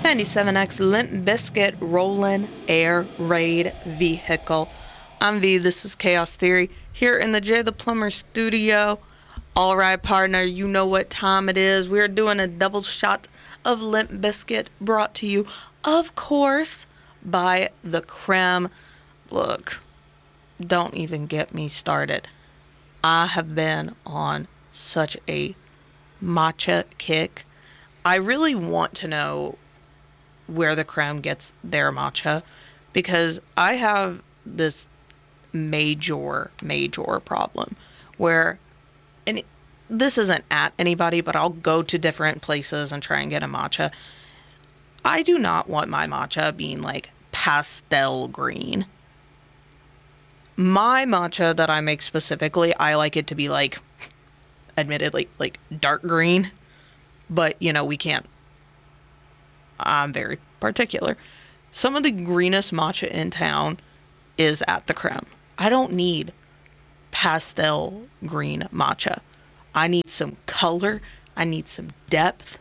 97X Limp Bizkit Rollin' Air Raid Vehicle. I'm V. This was Chaos Theory here in the Jay the Plumber studio. All right, partner, you know what time it is. We're doing a double shot of Limp Bizkit brought to you, of course, by The Creme. Look, don't even get me started. I have been on such a matcha kick. I really want to know where The Creme gets their matcha, because I have this major problem where, and this isn't at anybody, but I'll go to different places and try and get a matcha. I do not want my matcha being like pastel green. My matcha that I make specifically, I like it to be like, admittedly, like dark green, but you know, we can't. I'm very particular. Some of the greenest matcha in town is at The Creme. I don't need pastel green matcha. I need some color. I need some depth.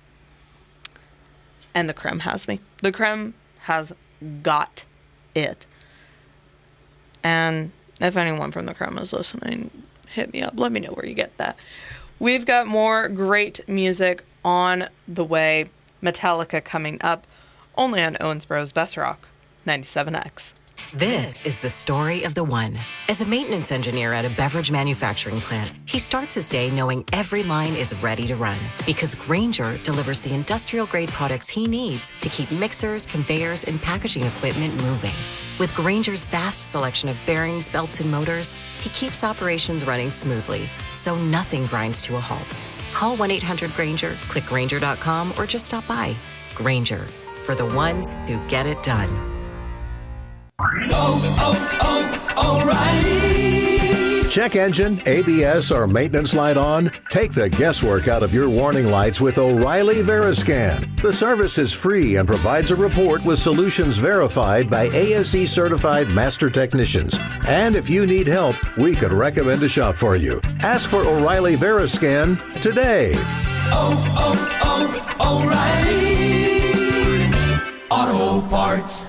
And The Creme has me. The Creme has got it. And if anyone from The Creme is listening, hit me up. Let me know where you get that. We've got more great music on the way. Metallica coming up, only on Owensboro's Best Rock, 97X. This is the story of the one. As a maintenance engineer at a beverage manufacturing plant, he starts his day knowing every line is ready to run, because Grainger delivers the industrial-grade products he needs to keep mixers, conveyors, and packaging equipment moving. With Grainger's vast selection of bearings, belts, and motors, he keeps operations running smoothly, so nothing grinds to a halt. Call 1-800-GRAINGER, click Grainger.com, or just stop by. Grainger, for the ones who get it done. O'Reilly. Check engine, ABS, or maintenance light on? Take the guesswork out of your warning lights with O'Reilly Veriscan. The service is free and provides a report with solutions verified by ASE certified master technicians. And if you need help, we could recommend a shop for you. Ask for O'Reilly Veriscan today. O'Reilly Auto Parts.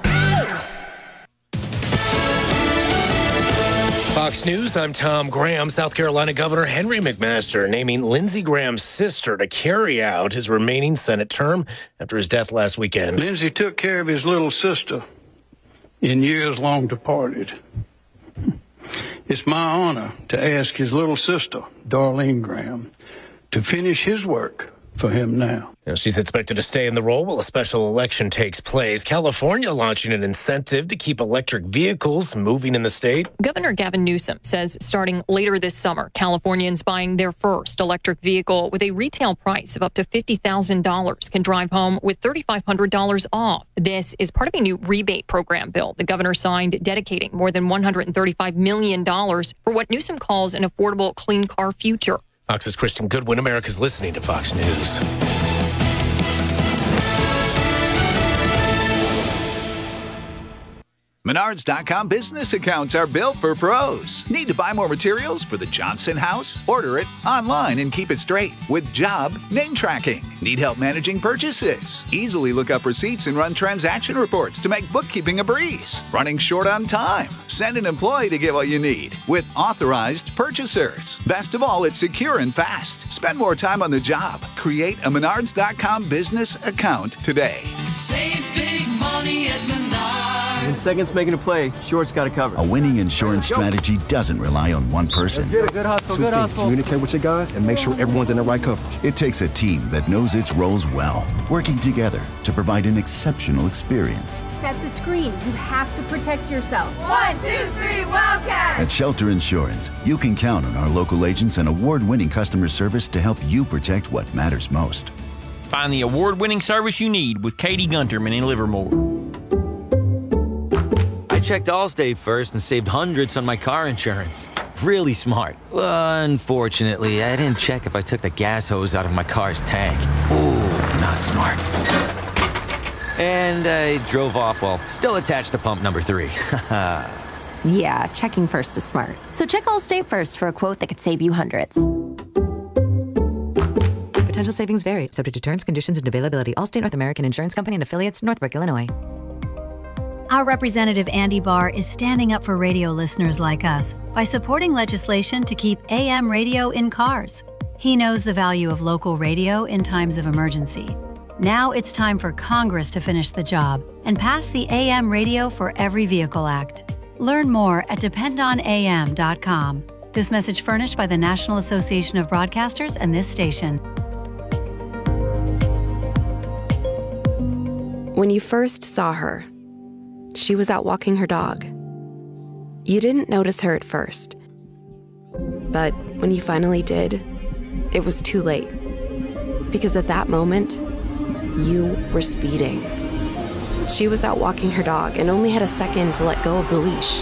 Fox News, I'm Tom Graham. South Carolina Governor Henry McMaster naming Lindsey Graham's sister to carry out his remaining Senate term after his death last weekend. Lindsey took care of his little sister in years long departed. It's my honor to ask his little sister, Darlene Graham, to finish his work for him now. She's expected to stay in the role while a special election takes place. California launching an incentive to keep electric vehicles moving in the state. Governor Gavin Newsom says starting later this summer, Californians buying their first electric vehicle with a retail price of up to $50,000 can drive home with $3,500 off. This is part of a new rebate program bill the governor signed dedicating more than $135 million for what Newsom calls an affordable clean car future. Fox's Kristen Goodwin. America's listening to Fox News. Menards.com business accounts are built for pros. Need to buy more materials for the Johnson house? Order it online and keep it straight with job name tracking. Need help managing purchases? Easily look up receipts and run transaction reports to make bookkeeping a breeze. Running short on time? Send an employee to get what you need with authorized purchasers. Best of all, it's secure and fast. Spend more time on the job. Create a Menards.com business account today. Save big money at Menards. When seconds making a play, Short's got it covered. A winning insurance strategy doesn't rely on one person. Good hustle, good hustle. Communicate with your guys and make sure everyone's in the right coverage. It takes a team that knows its roles well, working together to provide an exceptional experience. Set the screen. You have to protect yourself. 1, 2, 3, Wildcat! At Shelter Insurance, you can count on our local agents and award-winning customer service to help you protect what matters most. Find the award-winning service you need with Katie Gunterman in Livermore. I checked Allstate first and saved hundreds on my car insurance. Really smart. Unfortunately, I didn't check if I took the gas hose out of my car's tank. Ooh, not smart. And I drove off while still attached to pump number 3. Yeah, checking first is smart. So check Allstate first for a quote that could save you hundreds. Potential savings vary, subject to terms, conditions, and availability. Allstate North American Insurance Company and affiliates, Northbrook, Illinois. Our Representative Andy Barr is standing up for radio listeners like us by supporting legislation to keep AM radio in cars. He knows the value of local radio in times of emergency. Now it's time for Congress to finish the job and pass the AM Radio for Every Vehicle Act. Learn more at dependonam.com. This message furnished by the National Association of Broadcasters and this station. When you first saw her, she was out walking her dog. You didn't notice her at first. But when you finally did, it was too late. Because at that moment, you were speeding. She was out walking her dog and only had a second to let go of the leash.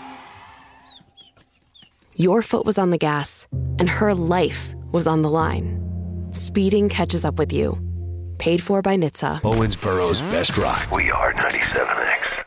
Your foot was on the gas, and her life was on the line. Speeding catches up with you. Paid for by NHTSA. Owensboro's best rock. We are 97X.